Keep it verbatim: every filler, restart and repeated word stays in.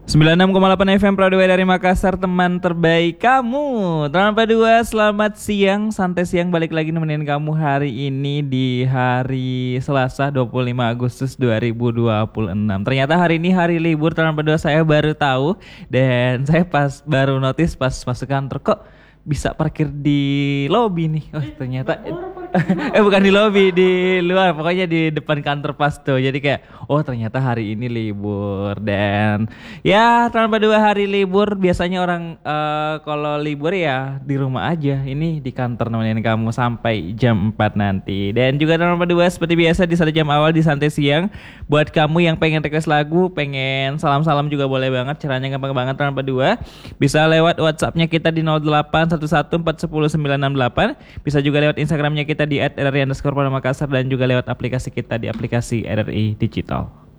sembilan puluh enam koma delapan F M Prodway dari Makassar, teman terbaik kamu. Teman berdua, selamat siang, santai siang, balik lagi nemenin kamu hari ini di hari Selasa dua puluh lima Agustus dua ribu dua puluh enam. Ternyata hari ini hari libur, teman berdua, saya baru tahu. Dan saya pas baru notice pas masuk kantor, kok bisa parkir di lobi nih. Oh ternyata eh bukan di lobi, di luar, pokoknya di depan kantor Pasto. Jadi kayak oh ternyata hari ini libur. Dan ya tanpa dua hari libur, biasanya orang uh, kalau libur ya di rumah aja. Ini di kantor nemenin kamu sampai jam empat nanti. Dan juga tanpa dua seperti biasa di satu jam awal di santai siang, buat kamu yang pengen request lagu, pengen salam-salam juga boleh banget. Caranya gampang banget tanpa dua. Bisa lewat WhatsAppnya kita di nol delapan satu satu empat satu nol sembilan enam delapan. Bisa juga lewat Instagramnya kita di at r r i underscore Makassar, dan juga lewat aplikasi kita di aplikasi R R I Digital.